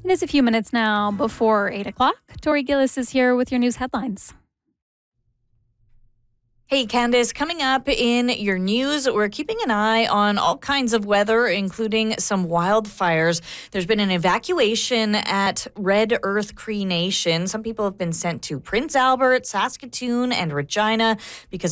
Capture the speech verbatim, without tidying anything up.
It is a few minutes now before eight o'clock. Tori Gillis is here with your news headlines. Hey, Candace, coming up in your news, we're keeping an eye on all kinds of weather, including some wildfires. There's been an evacuation at Red Earth Cree Nation. Some people have been sent to Prince Albert, Saskatoon, and Regina because